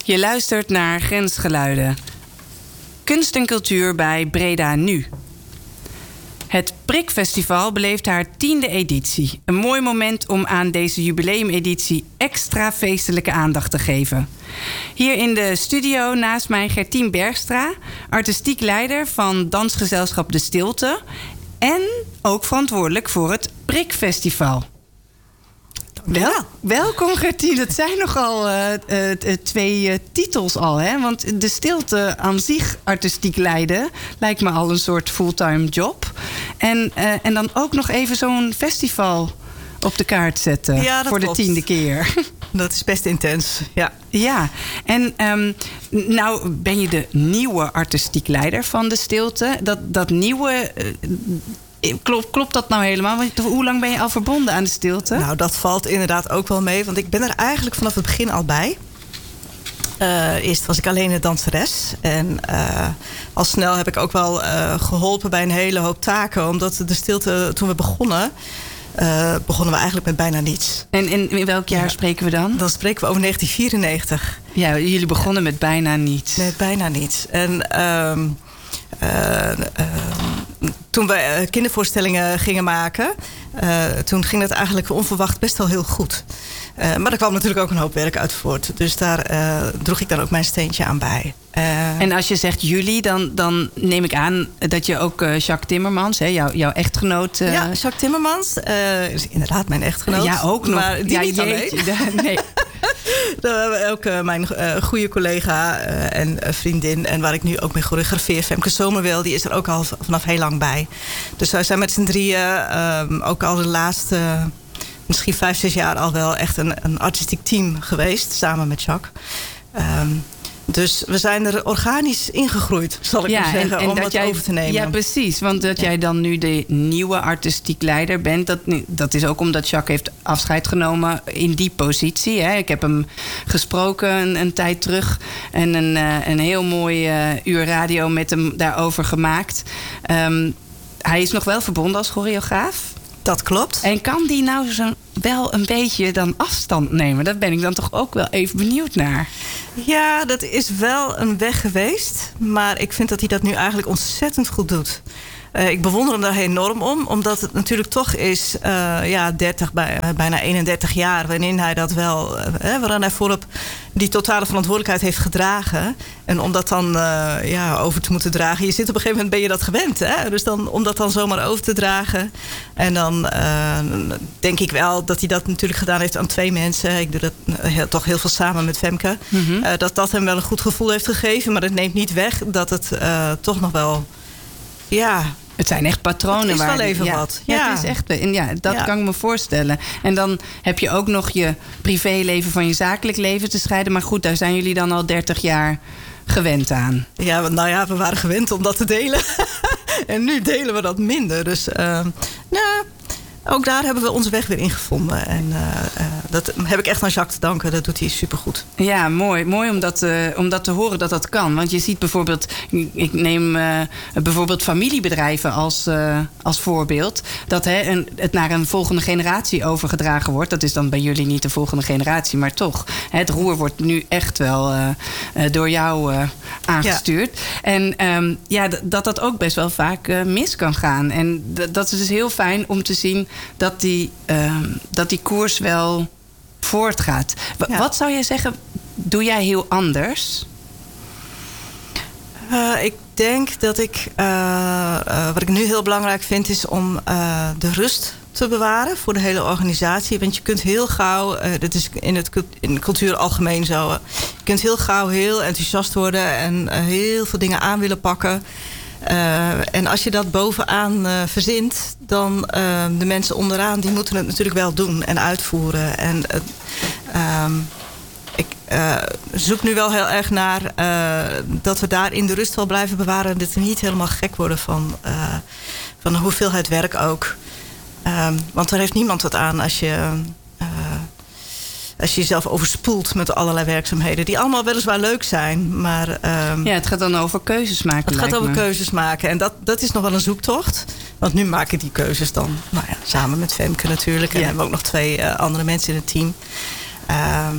Je luistert naar Grensgeluiden. Kunst en cultuur bij Breda Nu. Het Prikfestival beleeft haar 10e editie. Een mooi moment om aan deze jubileumeditie extra feestelijke aandacht te geven. Hier in de studio naast mij Gertien Bergstra, artistiek leider van dansgezelschap De Stilte en ook verantwoordelijk voor het Prikfestival. Welkom Gertien, dat zijn nogal 2 titels al, hè? Want De Stilte aan zich artistiek leiden lijkt me al een soort fulltime job. En dan ook nog even zo'n festival op de kaart zetten voor klopt. De 10e keer. Dat is best intens, ja. Ja, en nou ben je de nieuwe artistiek leider van De Stilte. Dat nieuwe... Klopt dat nou helemaal? Want hoe lang ben je al verbonden aan De Stilte? Nou, dat valt inderdaad ook wel mee. Want ik ben er eigenlijk vanaf het begin al bij. Eerst was ik alleen een danseres. En al snel heb ik ook wel geholpen bij een hele hoop taken. Omdat De Stilte, toen we begonnen we eigenlijk met bijna niets. En in welk jaar spreken we dan? Dan spreken we over 1994. Ja, jullie begonnen met bijna niets. Met bijna niets. En... toen we kindervoorstellingen gingen maken... toen ging dat eigenlijk onverwacht best wel heel goed. Maar er kwam natuurlijk ook een hoop werk uit voort. Dus daar droeg ik dan ook mijn steentje aan bij. En als je zegt jullie, dan neem ik aan dat je ook Jacques Timmermans, hè, jouw echtgenoot... Ja, Jacques Timmermans is inderdaad mijn echtgenoot. Ja, ook nog. Maar die niet alleen. Nee. Ook mijn goede collega en vriendin... en waar ik nu ook mee choreografeer, Femke Zomerwel... die is er ook al vanaf heel lang bij. Dus wij zijn met z'n drieën ook al de laatste... misschien 5-6 jaar al wel echt een artistiek team geweest... samen met Jacques. Dus we zijn er organisch ingegroeid, zal ik maar zeggen, om dat over te nemen. Ja, precies. Want dat jij dan nu de nieuwe artistiek leider bent... dat is ook omdat Jacques heeft afscheid genomen in die positie. Hè. Ik heb hem gesproken een tijd terug... en een heel mooi uur radio met hem daarover gemaakt. Hij is nog wel verbonden als choreograaf. Dat klopt. En kan die nou wel een beetje dan afstand nemen? Daar ben ik dan toch ook wel even benieuwd naar. Ja, dat is wel een weg geweest. Maar ik vind dat hij dat nu eigenlijk ontzettend goed doet. Ik bewonder hem daar enorm om. Omdat het natuurlijk toch is 30, bijna 31 jaar... waarin hij dat wel... waarin hij voorop die totale verantwoordelijkheid heeft gedragen. En om dat dan over te moeten dragen... je zit op een gegeven moment, ben je dat gewend. Hè? Dus dan, om dat dan zomaar over te dragen... en dan denk ik wel dat hij dat natuurlijk gedaan heeft aan 2 mensen. Ik doe dat toch heel veel samen met Femke. Mm-hmm. Dat hem wel een goed gevoel heeft gegeven. Maar het neemt niet weg dat het toch nog wel... Ja, het zijn echt patronen. Het is wel even wat. Ja, het is echt. Dat kan ik me voorstellen. En dan heb je ook nog je privéleven van je zakelijk leven te scheiden. Maar goed, daar zijn jullie dan al 30 jaar gewend aan. Ja, we waren gewend om dat te delen. En nu delen we dat minder. Dus ook daar hebben we onze weg weer in gevonden. En dat heb ik echt aan Jacques te danken. Dat doet hij supergoed. Ja, mooi. Mooi om dat te horen dat dat kan. Want je ziet bijvoorbeeld... Ik neem bijvoorbeeld familiebedrijven als voorbeeld. Dat het naar een volgende generatie overgedragen wordt. Dat is dan bij jullie niet de volgende generatie, maar toch. Het roer wordt nu echt wel door jou aangestuurd. Ja. En dat ook best wel vaak mis kan gaan. En dat is dus heel fijn om te zien... dat die koers wel voortgaat. Wat zou jij zeggen, doe jij heel anders? Ik denk dat wat ik nu heel belangrijk vind... is om de rust te bewaren voor de hele organisatie. Want je kunt heel gauw... dat is in de cultuur algemeen zo... je kunt heel gauw heel enthousiast worden... en heel veel dingen aan willen pakken... en als je dat bovenaan verzint... dan de mensen onderaan... die moeten het natuurlijk wel doen en uitvoeren. En ik zoek nu wel heel erg naar... dat we daarin de rust wel blijven bewaren... en dat we niet helemaal gek worden van de hoeveelheid werk ook. Want er heeft niemand wat aan als je... als je jezelf overspoelt met allerlei werkzaamheden... die allemaal weliswaar leuk zijn, maar... het gaat dan over keuzes maken. Het gaat over keuzes maken. En dat is nog wel een zoektocht. Want nu maak ik die keuzes dan samen met Femke natuurlijk. En hebben we ook nog 2 andere mensen in het team.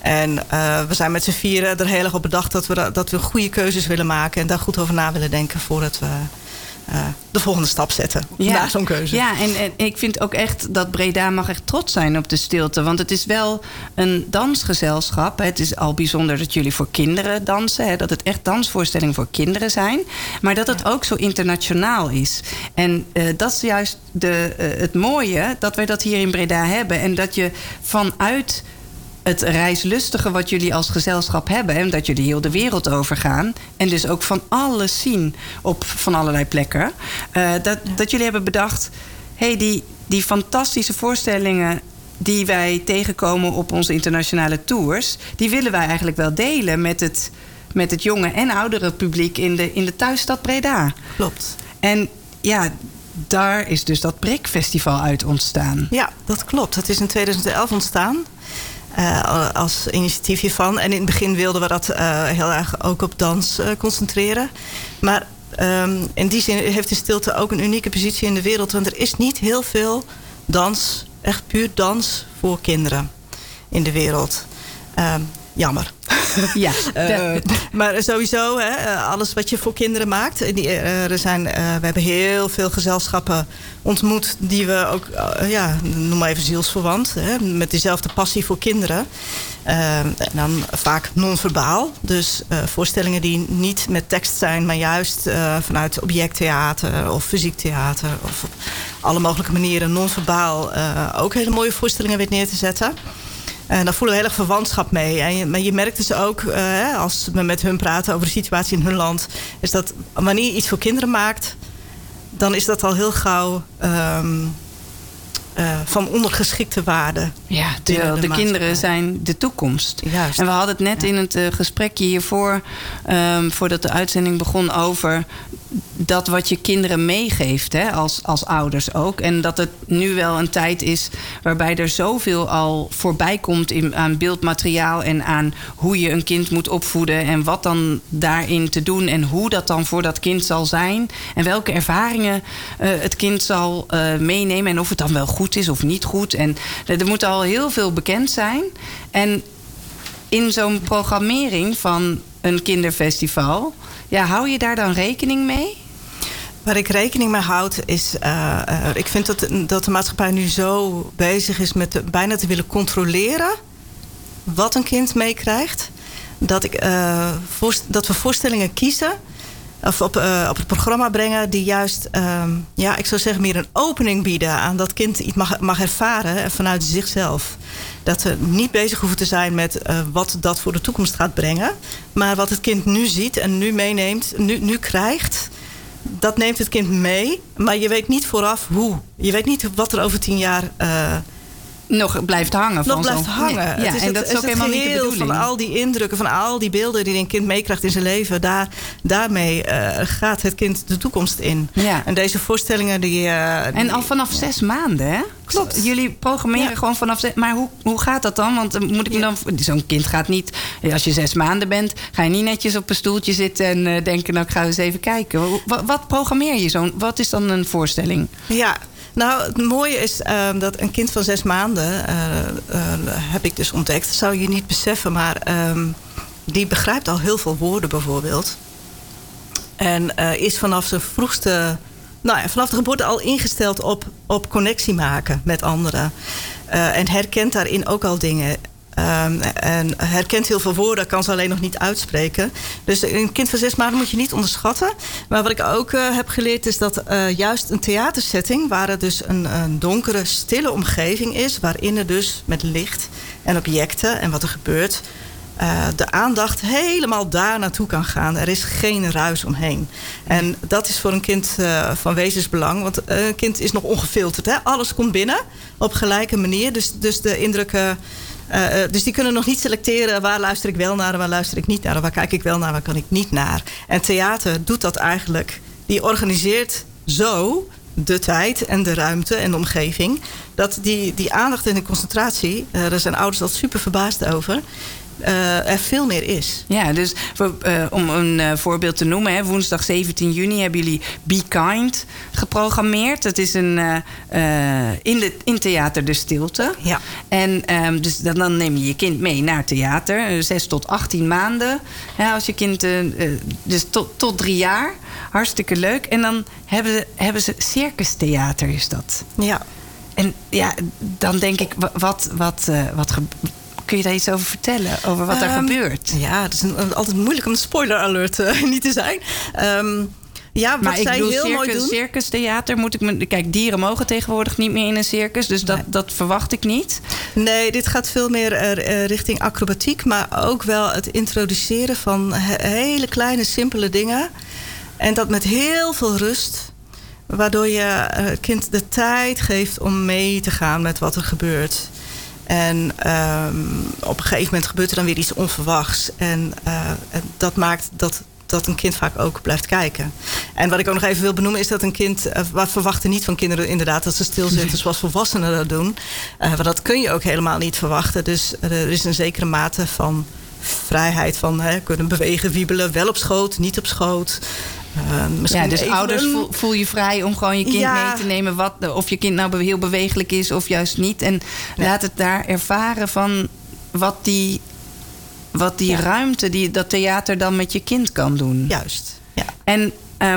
En we zijn met z'n vieren er heel erg op bedacht dat we goede keuzes willen maken. En daar goed over na willen denken voordat we de volgende stap zetten. Na zo'n keuze. Ja, en ik vind ook echt dat Breda mag echt trots zijn op de stilte. Want het is wel een dansgezelschap. Het is al bijzonder dat jullie voor kinderen dansen. Hè, dat het echt dansvoorstellingen voor kinderen zijn. Maar dat het ook zo internationaal is. En dat is juist het mooie dat wij dat hier in Breda hebben. En dat je vanuit het reislustige wat jullie als gezelschap hebben, en dat jullie heel de wereld overgaan en dus ook van alles zien van allerlei plekken, dat jullie hebben bedacht, die fantastische voorstellingen die wij tegenkomen op onze internationale tours, die willen wij eigenlijk wel delen met het jonge en oudere publiek in de thuisstad Breda. Klopt. En ja, daar is dus dat BRIC-festival uit ontstaan. Ja, dat klopt. Het is in 2011 ontstaan. Als initiatief hiervan. En in het begin wilden we dat heel erg ook op dans concentreren. Maar in die zin heeft de stilte ook een unieke positie in de wereld. Want er is niet heel veel dans, echt puur dans voor kinderen in de wereld. Jammer. Ja. Maar sowieso, alles wat je voor kinderen maakt. We hebben heel veel gezelschappen ontmoet die we ook, noem maar even zielsverwant, met dezelfde passie voor kinderen. En dan vaak non-verbaal. Dus voorstellingen die niet met tekst zijn, maar juist vanuit objecttheater of fysiek theater of op alle mogelijke manieren non-verbaal ook hele mooie voorstellingen weer neer te zetten. En daar voelen we heel erg verwantschap mee. Maar je merkt dus ook, als we met hun praten over de situatie in hun land, is dat wanneer je iets voor kinderen maakt, dan is dat al heel gauw van ondergeschikte waarde. Ja, de kinderen zijn de toekomst. Juist. En we hadden het net in het gesprekje hiervoor, voordat de uitzending begon, over dat wat je kinderen meegeeft, als ouders ook. En dat het nu wel een tijd is waarbij er zoveel al voorbij komt aan beeldmateriaal en aan hoe je een kind moet opvoeden en wat dan daarin te doen en hoe dat dan voor dat kind zal zijn en welke ervaringen het kind zal meenemen en of het dan wel goed is of niet goed. En er moet al heel veel bekend zijn. En in zo'n programmering van een kinderfestival, hou je daar dan rekening mee? Waar ik rekening mee houd is, ik vind dat de maatschappij nu zo bezig is met bijna te willen controleren wat een kind meekrijgt. Dat we voorstellingen kiezen of op het programma brengen die juist, ik zou zeggen, meer een opening bieden aan dat kind iets mag ervaren vanuit zichzelf. Dat we niet bezig hoeven te zijn met wat dat voor de toekomst gaat brengen. Maar wat het kind nu ziet en nu meeneemt, nu krijgt, dat neemt het kind mee. Maar je weet niet vooraf hoe. Je weet niet wat er over 10 jaar nog blijft hangen. Nee, ja, en dat is ook helemaal niet de bedoeling. Van al die indrukken, van al die beelden die een kind meekrijgt in zijn leven, daarmee gaat het kind de toekomst in. Ja. En deze voorstellingen en al vanaf 6 maanden, hè? Klopt. Jullie programmeren gewoon vanaf 6. Maar hoe gaat dat dan? Want moet ik me dan. Zo'n kind gaat niet. Als je 6 maanden bent, ga je niet netjes op een stoeltje zitten en denken, nou, ik ga eens even kijken. Wat programmeer je wat is dan een voorstelling? Ja. Nou, het mooie is dat een kind van 6 maanden, heb ik dus ontdekt, dat zou je niet beseffen, maar die begrijpt al heel veel woorden bijvoorbeeld. En is vanaf zijn vroegste, vanaf de geboorte al ingesteld op connectie maken met anderen. En herkent daarin ook al dingen. En herkent heel veel woorden, kan ze alleen nog niet uitspreken. Dus een kind van 6 maanden moet je niet onderschatten. Maar wat ik ook heb geleerd is dat juist een theatersetting, waar er dus een donkere, stille omgeving is, waarin er dus met licht en objecten en wat er gebeurt, de aandacht helemaal daar naartoe kan gaan. Er is geen ruis omheen. En dat is voor een kind van wezensbelang. Want een kind is nog ongefilterd. Hè? Alles komt binnen op gelijke manier. Dus de indrukken, dus die kunnen nog niet selecteren, waar luister ik wel naar en waar luister ik niet naar. Waar kijk ik wel naar, waar kan ik niet naar. En theater doet dat eigenlijk. Die organiseert zo de tijd en de ruimte en de omgeving, dat die aandacht en de concentratie, daar zijn ouders altijd super verbaasd over, er veel meer is. Ja, dus om een voorbeeld te noemen, hè, woensdag 17 juni hebben jullie Be Kind geprogrammeerd. Dat is in Theater de Stilte. Ja. En dus dan neem je je kind mee naar theater, 6 tot 18 maanden. Ja, als je kind, dus tot 3 jaar. Hartstikke leuk. En dan hebben ze circustheater, is dat. Ja. En ja, dan denk ik, kun je daar iets over vertellen? Over wat er gebeurt? Ja, het is altijd moeilijk om een spoiler alert niet te zijn. Ja, wat zij heel mooi doen. Circustheater kijk, dieren mogen tegenwoordig niet meer in een circus, dus dat verwacht ik niet. Nee, dit gaat veel meer richting acrobatiek, maar ook wel het introduceren van hele kleine, simpele dingen. En dat met heel veel rust, waardoor je kind de tijd geeft om mee te gaan met wat er gebeurt. En op een gegeven moment gebeurt er dan weer iets onverwachts. En dat maakt dat een kind vaak ook blijft kijken. En wat ik ook nog even wil benoemen is dat een kind... we verwachten niet van kinderen inderdaad dat ze stilzitten zoals volwassenen dat doen. Maar dat kun je ook helemaal niet verwachten. Dus er is een zekere mate van vrijheid van kunnen bewegen, wiebelen, wel op schoot, niet op schoot. Ja, dus ouders voel je vrij om gewoon je kind mee te nemen. Of je kind nou heel bewegelijk is of juist niet. En laat het daar ervaren van wat die ruimte, dat theater dan met je kind kan doen. Juist, ja. En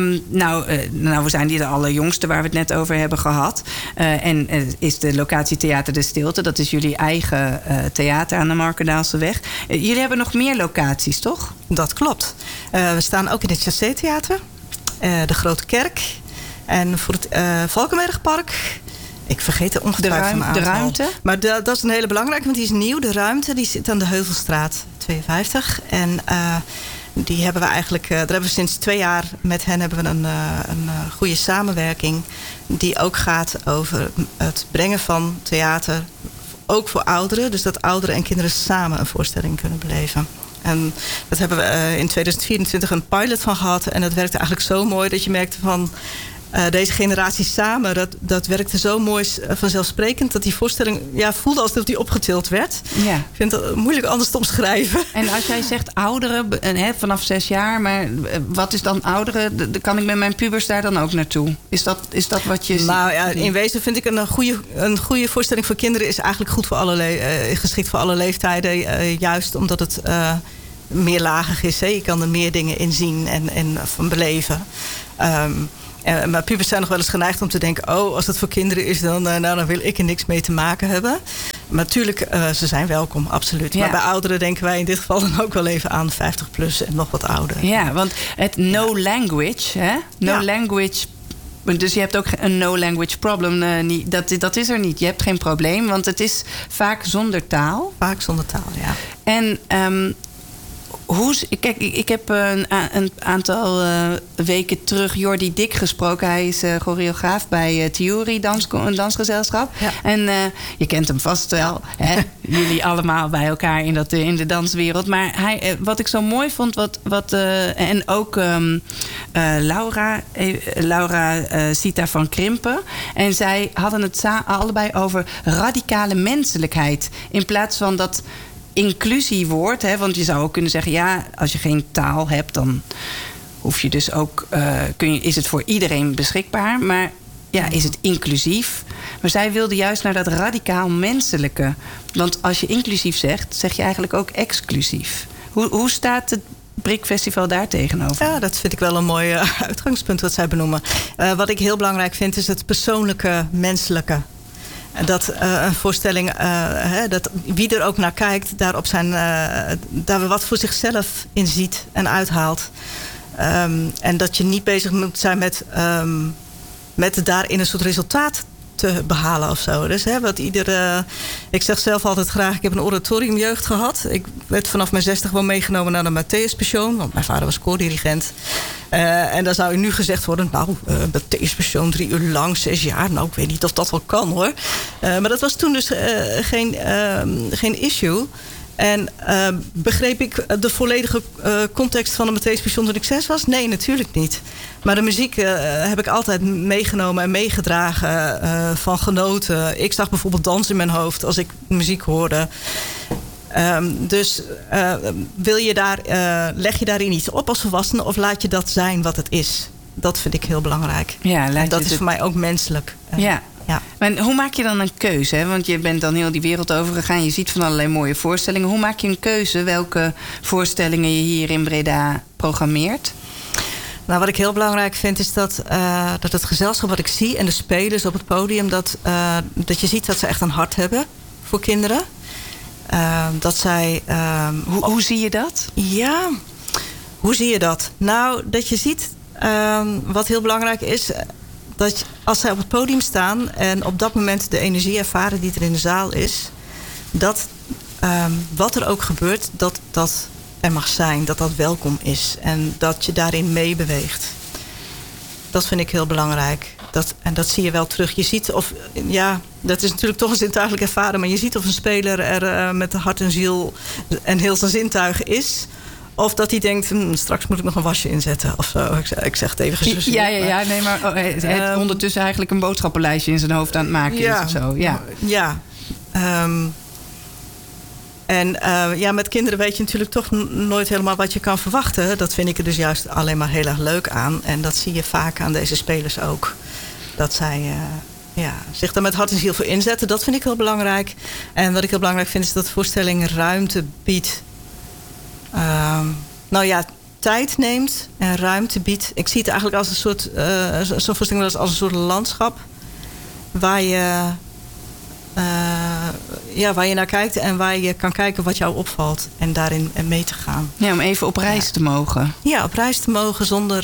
we zijn die de allerjongste waar we het net over hebben gehad. En is de locatie Theater de Stilte. Dat is jullie eigen theater aan de Markendaalseweg. Jullie hebben nog meer locaties, toch? Dat klopt. We staan ook in het Chassé Theater. De Grote Kerk. En voor het Valkenbergpark. Ik vergeet er ongetwijfeld een aantal. De ruimte? Maar dat is een hele belangrijke, want die is nieuw. De ruimte die zit aan de Heuvelstraat 52. En die hebben we eigenlijk, daar hebben we sinds 2 jaar met hen hebben we een goede samenwerking. Die ook gaat over het brengen van theater, ook voor ouderen. Dus dat ouderen en kinderen samen een voorstelling kunnen beleven. En dat hebben we in 2024 een pilot van gehad. En dat werkte eigenlijk zo mooi dat je merkte van... deze generatie samen, dat werkte zo mooi vanzelfsprekend... dat die voorstelling voelde alsof die opgetild werd. Ja. Ik vind het moeilijk anders te omschrijven. En als jij zegt ouderen, vanaf 6 jaar... maar wat is dan ouderen? Kan ik met mijn pubers daar dan ook naartoe? Is dat wat je... Nou ja, in wezen vind ik een goede voorstelling voor kinderen... is eigenlijk goed voor geschikt voor alle leeftijden. Juist omdat het meerlagig is. Hè? Je kan er meer dingen in zien en van beleven. Maar pubers zijn nog wel eens geneigd om te denken... als het voor kinderen is, dan wil ik er niks mee te maken hebben. Maar natuurlijk, ze zijn welkom, absoluut. Ja. Maar bij ouderen denken wij in dit geval dan ook wel even aan 50 plus en nog wat ouder. Ja, want het no language, hè? Language... Dus je hebt ook een no language problem. Dat is er niet. Je hebt geen probleem, want het is vaak zonder taal. Vaak zonder taal, ja. En... Kijk, ik heb een aantal weken terug Jordi Dik gesproken. Hij is choreograaf bij Theory, een dansgezelschap. Ja. En je kent hem vast wel. Hè? Jullie allemaal bij elkaar in de danswereld. Maar wat ik zo mooi vond... en ook Laura Sita van Krimpen. En zij hadden het allebei over radicale menselijkheid. In plaats van dat... inclusiewoord, hè, want je zou ook kunnen zeggen... als je geen taal hebt, dan hoef je dus ook... is het voor iedereen beschikbaar, maar is het inclusief? Maar zij wilde juist naar dat radicaal menselijke. Want als je inclusief zegt, zeg je eigenlijk ook exclusief. Hoe staat het BRIC-festival daar tegenover? Ja, dat vind ik wel een mooi uitgangspunt wat zij benoemen. Wat ik heel belangrijk vind, is het persoonlijke, menselijke. Dat een voorstelling, dat wie er ook naar kijkt, daar wat voor zichzelf in ziet en uithaalt. En dat je niet bezig moet zijn met daarin een soort resultaat te behalen of zo. Dus ik zeg zelf altijd graag, ik heb een oratoriumjeugd gehad. Ik werd vanaf mijn 60 wel meegenomen naar de Matthäus Passion, want mijn vader was koordirigent. En dan zou nu gezegd worden, Matthäus Passion 3 uur lang, 6 jaar. Nou, ik weet niet of dat wel kan hoor. Maar dat was toen dus geen issue. En begreep ik de volledige context van de Matthäus Passion toen ik 6 was? Nee, natuurlijk niet. Maar de muziek heb ik altijd meegenomen en meegedragen, van genoten. Ik zag bijvoorbeeld dans in mijn hoofd als ik muziek hoorde. Dus leg je daarin iets op als volwassene, of laat je dat zijn wat het is? Dat vind ik heel belangrijk. Ja, dat is voor mij ook menselijk. Ja. En hoe maak je dan een keuze? Hè? Want je bent dan heel die wereld overgegaan. Je ziet van allerlei mooie voorstellingen. Hoe maak je een keuze welke voorstellingen je hier in Breda programmeert? Nou, wat ik heel belangrijk vind is dat het gezelschap wat ik zie en de spelers op het podium, dat je ziet dat ze echt een hart hebben voor kinderen. Dat zij. Hoe zie je dat? Ja, hoe zie je dat? Nou, dat je ziet, wat heel belangrijk is, dat als zij op het podium staan en op dat moment de energie ervaren die er in de zaal is, dat wat er ook gebeurt, dat er mag zijn, dat welkom is en dat je daarin meebeweegt. Dat vind ik heel belangrijk. En dat zie je wel terug. Je ziet of, dat is natuurlijk toch een zintuigelijk ervaren, maar je ziet of een speler er met hart en ziel en heel zijn zintuigen is. Of dat hij denkt, straks moet ik nog een wasje inzetten of zo. Ik zeg het even gezuurd. Ja, nee, maar ondertussen eigenlijk een boodschappenlijstje in zijn hoofd aan het maken is of zo. Ja. Met kinderen weet je natuurlijk toch nooit helemaal wat je kan verwachten. Dat vind ik er dus juist alleen maar heel erg leuk aan. En dat zie je vaak aan deze spelers ook. Dat zij zich daar met hart en ziel voor inzetten. Dat vind ik heel belangrijk. En wat ik heel belangrijk vind is dat de voorstelling ruimte biedt. Tijd neemt en ruimte biedt. Ik zie het eigenlijk als een soort, zo'n voorstelling als een soort landschap. Waar je naar kijkt en waar je kan kijken wat jou opvalt. En daarin mee te gaan. Ja, om even op reis te mogen. Ja, op reis te mogen zonder.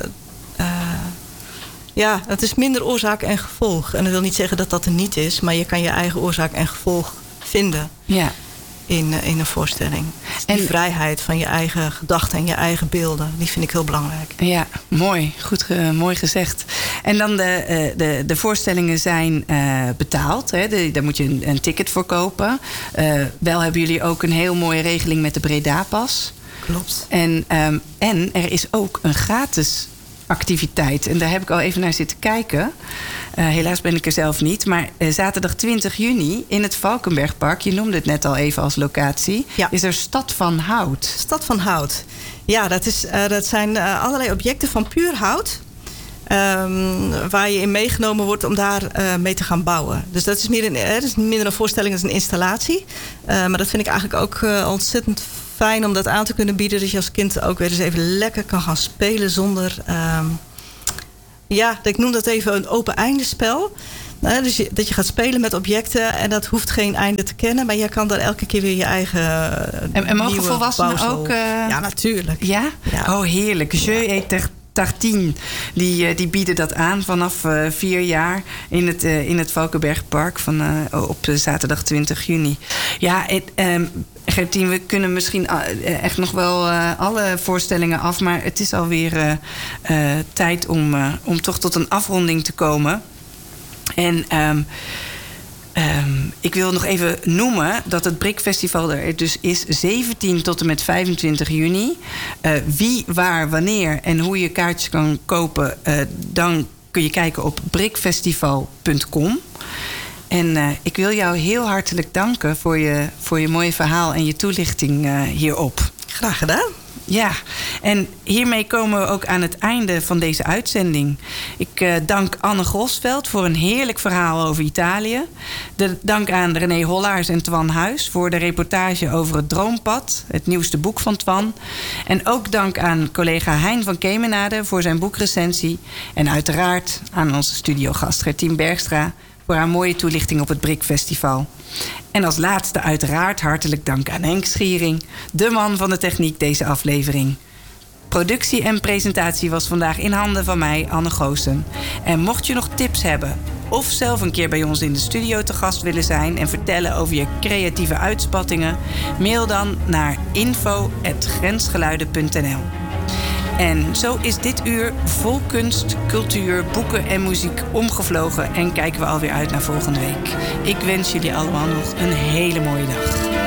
Het is minder oorzaak en gevolg. En dat wil niet zeggen dat dat er niet is. Maar je kan je eigen oorzaak en gevolg vinden. Ja. In een voorstelling. Die vrijheid van je eigen gedachten en je eigen beelden, die vind ik heel belangrijk. Ja, mooi. Mooi gezegd. En dan de voorstellingen zijn betaald. Hè? Daar moet je een ticket voor kopen. Wel hebben jullie ook een heel mooie regeling met de Breda-pas. Klopt. En er is ook een gratis activiteit. En daar heb ik al even naar zitten kijken. Helaas ben ik er zelf niet. Maar zaterdag 20 juni in het Valkenbergpark, je noemde het net al even als locatie, is er Stad van Hout. Stad van Hout. Ja, dat zijn allerlei objecten van puur hout. Waar je in meegenomen wordt om daar mee te gaan bouwen. Dus dat is minder een voorstelling als een installatie. Maar dat vind ik eigenlijk ook ontzettend fijn om dat aan te kunnen bieden. Dat je als kind ook weer eens even lekker kan gaan spelen zonder. Ik noem dat even een open eindespel. Dus dat je gaat spelen met objecten en dat hoeft geen einde te kennen. Maar je kan daar elke keer weer je eigen. En mogen volwassenen ook? Ja, natuurlijk. Ja? Oh, heerlijk. Jeu et Tartine, die bieden dat aan vanaf 4 jaar in het Valkenbergpark op zaterdag 20 juni. Ja, Gertien, we kunnen misschien echt nog wel alle voorstellingen af, maar het is alweer tijd om toch tot een afronding te komen. En ik wil nog even noemen dat het Brikfestival er dus is 17 tot en met 25 juni. Wie, waar, wanneer en hoe je kaartjes kan kopen, dan kun je kijken op brikfestival.com. En ik wil jou heel hartelijk danken voor je mooie verhaal en je toelichting hierop. Graag gedaan. Ja, en hiermee komen we ook aan het einde van deze uitzending. Ik dank Anne Grosveld voor een heerlijk verhaal over Italië. Dank aan René Hollaars en Twan Huis voor de reportage over het Droompad, het nieuwste boek van Twan. En ook dank aan collega Hein van Kemenade voor zijn boekrecensie. En uiteraard aan onze studiogast Gertien Bergstra voor haar mooie toelichting op het Brikfestival. En als laatste uiteraard hartelijk dank aan Henk Schiering, de man van de techniek deze aflevering. Productie en presentatie was vandaag in handen van mij, Anne Goossen. En mocht je nog tips hebben of zelf een keer bij ons in de studio te gast willen zijn en vertellen over je creatieve uitspattingen, mail dan naar info@grensgeluiden.nl. En zo is dit uur vol kunst, cultuur, boeken en muziek omgevlogen en kijken we alweer uit naar volgende week. Ik wens jullie allemaal nog een hele mooie dag.